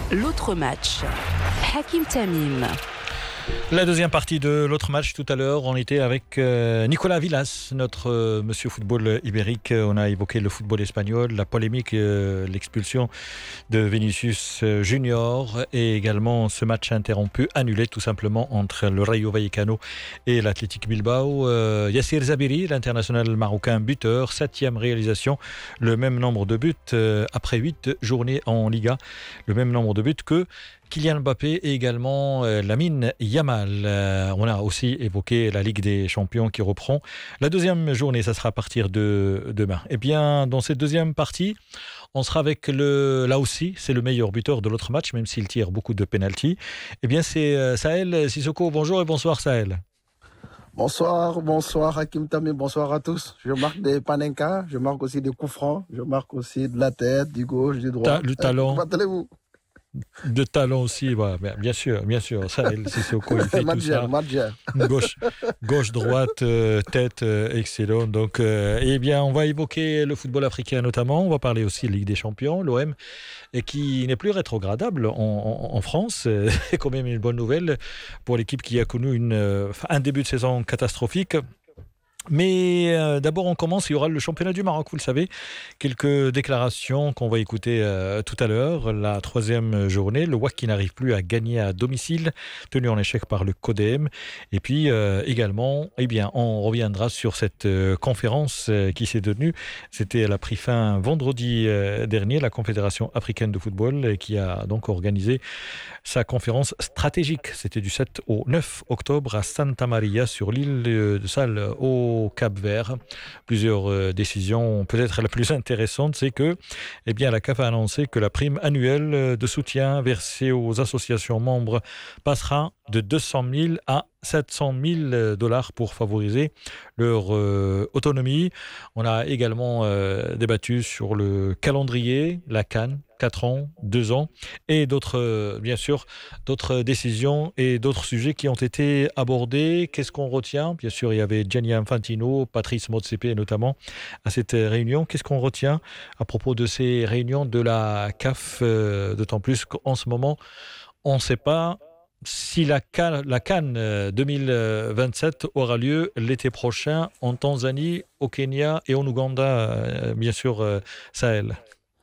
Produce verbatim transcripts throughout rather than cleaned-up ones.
L'autre match. Hakim Tamim. La deuxième partie de l'autre match tout à l'heure, on était avec euh, Nicolas Villas, notre euh, monsieur football ibérique. On a évoqué le football espagnol, la polémique, euh, l'expulsion de Vinicius Junior et également ce match interrompu, annulé tout simplement entre le Rayo Vallecano et l'Athletic Bilbao. Euh, Yassir Zabiri, l'international marocain buteur, septième réalisation, le même nombre de buts euh, après huit journées en Liga, le même nombre de buts que Kylian Mbappé et également euh, Lamine Yamal. Euh, on a aussi évoqué la Ligue des Champions qui reprend. La deuxième journée, ça sera à partir de demain. Eh bien, dans cette deuxième partie, on sera avec le, là aussi, c'est le meilleur buteur de l'autre match, même s'il tire beaucoup de pénaltys. Eh bien, c'est euh, Sahel Sissoko. Bonjour et bonsoir Sahel. Bonsoir, bonsoir Hakim Tamim, bonsoir à tous. Je marque des panenka, je marque aussi des coups francs, je marque aussi de la tête, du gauche, du droit. Ta, le talent. Euh, vous De talent aussi, voilà, bien sûr, bien sûr. Ça, Sissoko, il fait tout ça. Gauche, gauche, droite, euh, tête, euh, excellent. Donc, euh, eh bien, on va évoquer le football africain notamment. On va parler aussi de Ligue des Champions, l'O M, et qui n'est plus rétrogradable en, en, en France. C'est quand même une bonne nouvelle pour l'équipe qui a connu une, euh, un début de saison catastrophique. Mais euh, d'abord, on commence, il y aura le championnat du Maroc, vous le savez. Quelques déclarations qu'on va écouter euh, tout à l'heure. La troisième journée, le W A C qui n'arrive plus à gagner à domicile, tenu en échec par le CODEM. Et puis euh, également, eh bien, on reviendra sur cette euh, conférence euh, qui s'est tenue. C'était, elle a pris fin vendredi euh, dernier, la Confédération africaine de football, euh, qui a donc organisé sa conférence stratégique. C'était du sept au neuf octobre à Santa Maria, sur l'île de Sal, au au Cap-Vert. Plusieurs euh, décisions. Peut-être la plus intéressante, c'est que eh bien, la C A F a annoncé que la prime annuelle de soutien versée aux associations membres passera de deux cent mille à sept cent mille dollars pour favoriser leur euh, autonomie. On a également euh, débattu sur le calendrier, la CAN, quatre ans, deux ans, et d'autres, euh, bien sûr, d'autres décisions et d'autres sujets qui ont été abordés. Qu'est-ce qu'on retient ? Bien sûr, il y avait Gianni Infantino, Patrice Motsepe notamment à cette réunion. Qu'est-ce qu'on retient à propos de ces réunions de la C A F, euh, d'autant plus qu'en ce moment, on ne sait pas si la CAN, la CAN deux mille vingt-sept aura lieu l'été prochain en Tanzanie, au Kenya et en Ouganda, bien sûr, Sahel.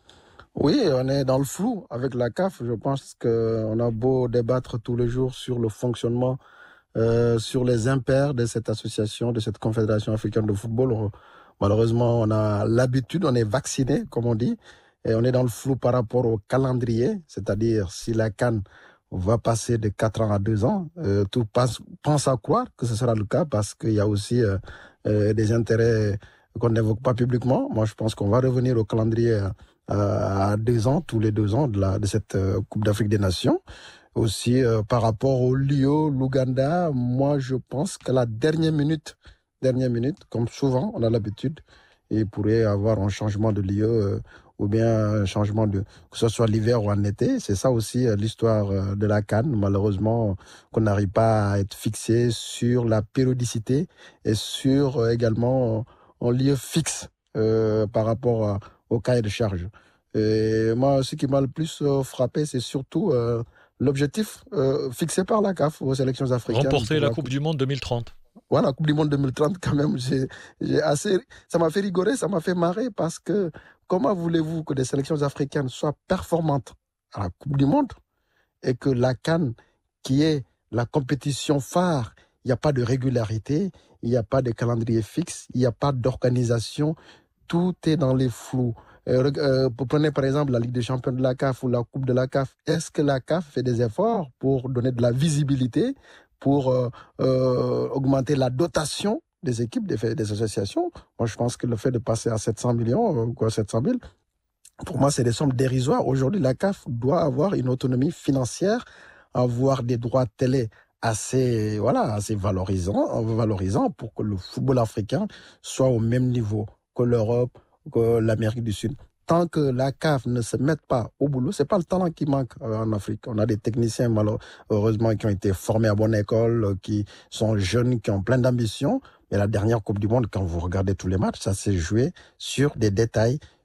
Oui, on est dans le flou avec la C A F. Je pense qu'on a beau débattre tous les jours sur le fonctionnement, euh, sur les impairs de cette association, de cette Confédération africaine de football. On, malheureusement, on a l'habitude, on est vacciné, comme on dit, et on est dans le flou par rapport au calendrier, c'est-à-dire si la CAN va passer de quatre ans à deux ans. Euh, tout pense, pense à croire que ce sera le cas parce qu'il y a aussi euh, euh, des intérêts qu'on n'évoque pas publiquement. Moi, je pense qu'on va revenir au calendrier euh, à deux ans, tous les deux ans de, la, de cette euh, Coupe d'Afrique des Nations. Aussi, euh, par rapport au Lio, l'Ouganda, moi, je pense qu'à la dernière minute, dernière minute, comme souvent, on a l'habitude, il pourrait y avoir un changement de Lio euh, ou bien un changement de, que ce soit l'hiver ou en été. C'est ça aussi euh, l'histoire euh, de la CAN. Malheureusement, qu'on n'arrive pas à être fixé sur la périodicité et sur euh, également un lieu fixe euh, par rapport à, au cahier de charge. Et moi, ce qui m'a le plus euh, frappé, c'est surtout euh, l'objectif euh, fixé par la C A F aux sélections africaines. Remporter la, la Coupe du Monde deux mille trente. Voilà, la Coupe du Monde deux mille trente, quand même, j'ai, j'ai assez, ça m'a fait rigoler, ça m'a fait marrer parce que comment voulez-vous que des sélections africaines soient performantes à la Coupe du Monde et que la CAN, qui est la compétition phare, il n'y a pas de régularité, il n'y a pas de calendrier fixe, il n'y a pas d'organisation, tout est dans les flous. Euh, euh, prenez par exemple la Ligue des Champions de la C A F ou la Coupe de la C A F. Est-ce que la C A F fait des efforts pour donner de la visibilité, pour euh, euh, augmenter la dotation des équipes, des, des associations? Moi, je pense que le fait de passer à sept cents millions, ou quoi, sept cent mille, pour moi, c'est des sommes dérisoires. Aujourd'hui, la C A F doit avoir une autonomie financière, avoir des droits télé assez, voilà, assez valorisants, valorisants pour que le football africain soit au même niveau que l'Europe, que l'Amérique du Sud. Tant que la C A F ne se mette pas au boulot, c'est pas le talent qui manque en Afrique. On a des techniciens, malheureusement, qui ont été formés à bonne école, qui sont jeunes, qui ont plein d'ambitions. Mais la dernière Coupe du Monde, quand vous regardez tous les matchs, ça s'est joué sur des détails,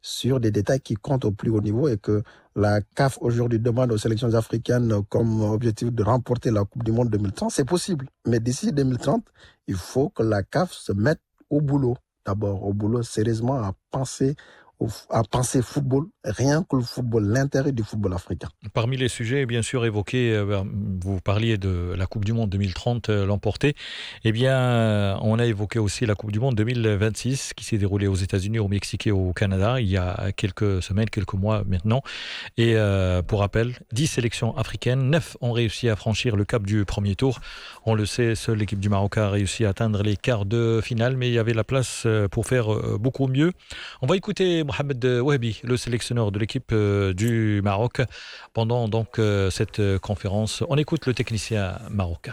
sur des détails qui comptent au plus haut niveau et que la C A F aujourd'hui demande aux sélections africaines comme objectif de remporter la Coupe du Monde deux mille trente, c'est possible. Mais d'ici deux mille trente, il faut que la C A F se mette au boulot. D'abord, au boulot, sérieusement, à penser à penser football, rien que le football, l'intérêt du football africain. Parmi les sujets, bien sûr, évoqués, vous parliez de la Coupe du Monde deux mille trente, l'emporter. Eh bien, on a évoqué aussi la Coupe du Monde deux mille vingt-six, qui s'est déroulée aux États-Unis, au Mexique et au Canada, il y a quelques semaines, quelques mois maintenant. Et euh, pour rappel, dix sélections africaines, neuf ont réussi à franchir le cap du premier tour. On le sait, seule l'équipe du Maroc a réussi à atteindre les quarts de finale, mais il y avait la place pour faire beaucoup mieux. On va écouter Mohamed Wahbi, le sélectionneur de l'équipe du Maroc, pendant donc cette conférence. On écoute le technicien marocain.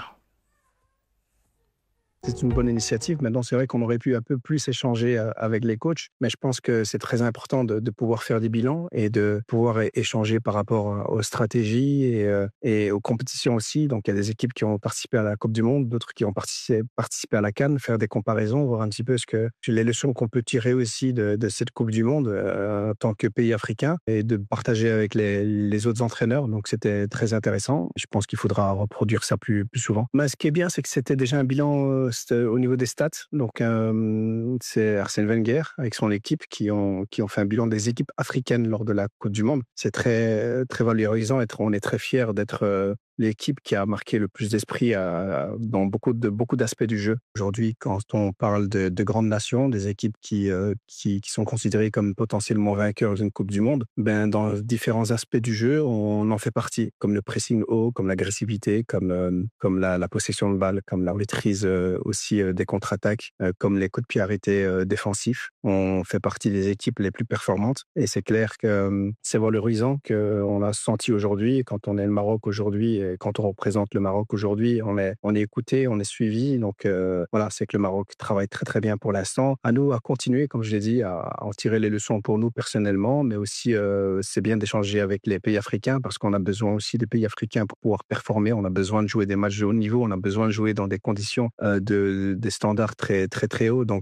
C'est une bonne initiative. Maintenant, c'est vrai qu'on aurait pu un peu plus échanger avec les coachs, mais je pense que c'est très important de, de pouvoir faire des bilans et de pouvoir échanger par rapport aux stratégies et, et aux compétitions aussi. Donc, il y a des équipes qui ont participé à la Coupe du Monde, d'autres qui ont participé, participé à la CAN, faire des comparaisons, voir un petit peu ce que les leçons qu'on peut tirer aussi de, de cette Coupe du Monde euh, en tant que pays africain et de partager avec les, les autres entraîneurs. Donc, c'était très intéressant. Je pense qu'il faudra reproduire ça plus, plus souvent. Mais ce qui est bien, c'est que c'était déjà un bilan euh, au niveau des stats. Donc, euh, c'est Arsène Wenger avec son équipe qui ont, qui ont fait un bilan des équipes africaines lors de la Coupe du Monde. C'est très, très valorisant. Et on est très fiers d'être euh, l'équipe qui a marqué le plus d'esprit à, à, dans beaucoup, de, beaucoup d'aspects du jeu. Aujourd'hui, quand on parle de, de grandes nations, des équipes qui, euh, qui, qui sont considérées comme potentiellement vainqueurs d'une Coupe du Monde, ben, dans différents aspects du jeu, on en fait partie, comme le pressing haut, comme l'agressivité, comme, euh, comme la, la possession de balle, comme la maîtrise euh, aussi euh, des contre-attaques, euh, comme les coups de pied arrêtés euh, défensifs. On fait partie des équipes les plus performantes et c'est clair que euh, c'est valorisant qu'on a senti aujourd'hui, quand on est le Maroc aujourd'hui, et quand on représente le Maroc aujourd'hui, on est, on est écouté, on est suivi. Donc euh, voilà, c'est que le Maroc travaille très très bien pour l'instant. À nous à continuer, comme je l'ai dit, à, à en tirer les leçons pour nous personnellement, mais aussi euh, c'est bien d'échanger avec les pays africains parce qu'on a besoin aussi des pays africains pour pouvoir performer. On a besoin de jouer des matchs de haut niveau, on a besoin de jouer dans des conditions euh, de des standards très très très hauts. Donc